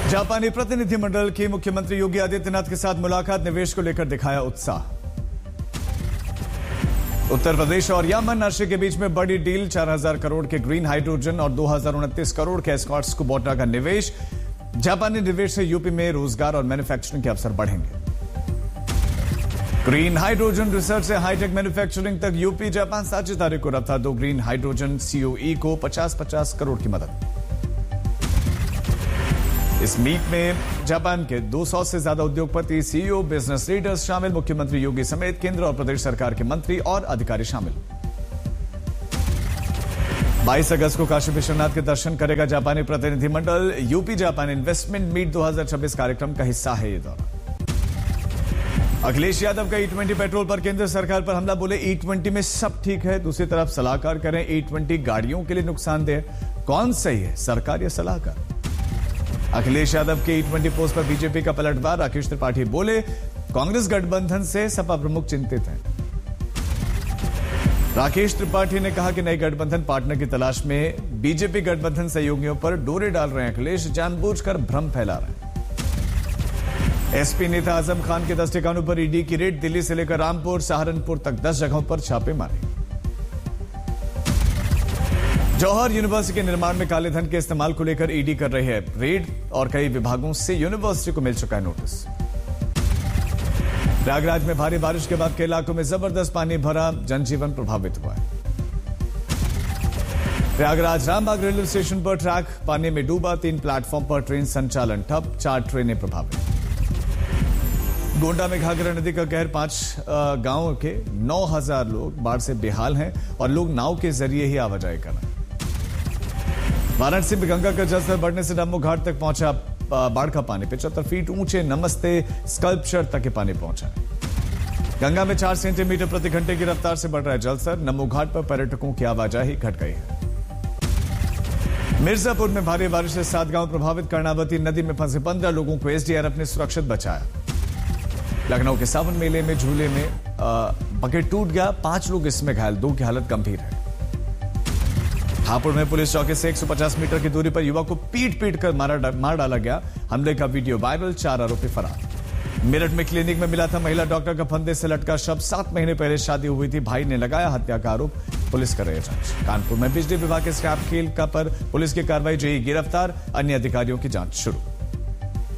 जापानी प्रतिनिधिमंडल की मुख्यमंत्री योगी आदित्यनाथ के साथ मुलाकात, निवेश को लेकर दिखाया उत्साह। उत्तर प्रदेश और यमन नशे के बीच में बड़ी डील, 4000 करोड़ के ग्रीन हाइड्रोजन और 2029 करोड़ के एस्कॉर्ट्स को बोटा का निवेश। जापानी निवेश से यूपी में रोजगार और मैन्युफैक्चरिंग के अवसर बढ़ेंगे। ग्रीन हाइड्रोजन रिसर्च से हाईटेक मैन्युफैक्चरिंग तक यूपी जापान साझेदारी को रफ्तार, 2 ग्रीन हाइड्रोजन सीओई को 50-50 करोड़ की मदद। इस मीट में जापान के 200 से ज्यादा उद्योगपति, सीईओ, बिजनेस लीडर्स शामिल। मुख्यमंत्री योगी समेत केंद्र और प्रदेश सरकार के मंत्री और अधिकारी शामिल। 22 अगस्त को काशी विश्वनाथ के दर्शन करेगा जापानी प्रतिनिधिमंडल। यूपी जापान इन्वेस्टमेंट मीट 2026 कार्यक्रम का हिस्सा है ये दौरा। अखिलेश यादव का E20 पेट्रोल पर केंद्र सरकार पर हमला, बोले E20 में सब ठीक है। दूसरी तरफ सलाहकार करें E20 गाड़ियों के लिए नुकसानदेह, कौन सही है, सरकार या सलाहकार? अखिलेश यादव के E20 पोस्ट पर बीजेपी का पलटवार, राकेश त्रिपाठी बोले कांग्रेस गठबंधन से सपा प्रमुख चिंतित हैं। राकेश त्रिपाठी ने कहा कि नई गठबंधन पार्टनर की तलाश में बीजेपी गठबंधन सहयोगियों पर डोरे डाल रहे हैं अखिलेश, जानबूझकर भ्रम फैला रहे हैं। एसपी नेता आजम खान के 10 ठिकानों पर ईडी की रेड, दिल्ली से लेकर रामपुर सहारनपुर तक 10 जगहों पर छापे मारे। जौहर यूनिवर्सिटी के निर्माण में काले धन के इस्तेमाल को लेकर ईडी कर रही है रेड और कई विभागों से यूनिवर्सिटी को मिल चुका है नोटिस। प्रयागराज में भारी बारिश के बाद कई इलाकों में जबरदस्त पानी भरा, जनजीवन प्रभावित हुआ है। प्रयागराज रामबाग रेलवे स्टेशन पर ट्रैक पानी में डूबा, 3 प्लेटफॉर्म पर ट्रेन संचालन ठप, 4 ट्रेनें प्रभावित। गोंडा में घाघरा नदी का कहर, 5 गांवों के 9000 लोग बाढ़ से बेहाल हैं और लोग नाव के जरिए ही आवाजाही कर रहे हैं। वाराणसी में गंगा का जलस्तर बढ़ने से नमो घाट तक पहुंचा बाढ़ का पानी, 75 फीट ऊंचे नमस्ते स्कल्पचर तक के पानी पहुंचा है। गंगा में 4 सेंटीमीटर प्रति घंटे की रफ्तार से बढ़ रहा है जलस्तर, नमो घाट पर पर्यटकों की आवाजाही घट गई है। मिर्जापुर में भारी बारिश से 7 गांव प्रभावित, कर्णावती नदी में फंसे 15 लोगों को एसडीआरएफ ने सुरक्षित बचाया। लखनऊ के सावन मेले में झूले में बकेट टूट गया, 5 लोग इसमें घायल, 2 की हालत गंभीर है। हापुड़ में पुलिस चौकी से 150 मीटर की दूरी पर युवक को पीट कर मार डाला गया, हमले का वीडियो वायरल, 4 आरोपी फरार। मेरठ में क्लिनिक में मिला था महिला डॉक्टर का फंदे से लटका शव, 7 महीने पहले शादी हुई थी, भाई ने लगाया हत्या का आरोप, पुलिस कर रही है जांच। कानपुर में बिजली विभाग के स्क्रैप खेल का पर पुलिस की कार्रवाई, जेई गिरफ्तार, अन्य अधिकारियों की जांच शुरू।